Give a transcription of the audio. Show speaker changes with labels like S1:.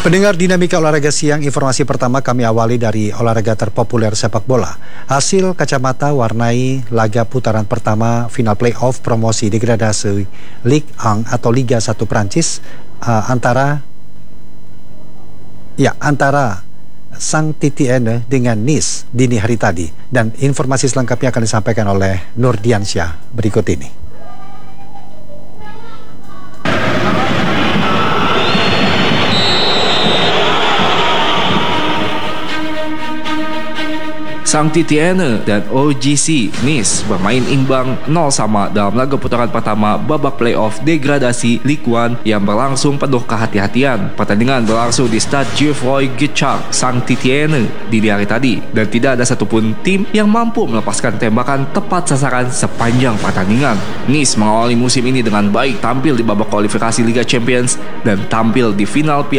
S1: Pendengar Dinamika Olahraga Siang, informasi pertama kami awali dari olahraga terpopuler sepak bola. Hasil kacamata warnai laga putaran pertama final playoff promosi degradasi Ligue 1 atau Liga 1 Prancis antara Saint-Étienne dengan Nice dini hari tadi. Dan informasi selengkapnya akan disampaikan oleh Nur Diansyah berikut ini.
S2: Saint-Étienne dan OGC Nice bermain imbang 0-0 dalam laga putaran pertama babak playoff degradasi Ligue 1 yang berlangsung penuh kehati-hatian. Pertandingan berlangsung di Stade Geoffroy Guichard, Saint-Étienne dini hari tadi, dan tidak ada satupun tim yang mampu melepaskan tembakan tepat sasaran sepanjang pertandingan. Nice mengawali musim ini dengan baik, tampil di babak kualifikasi Liga Champions dan tampil di final Piala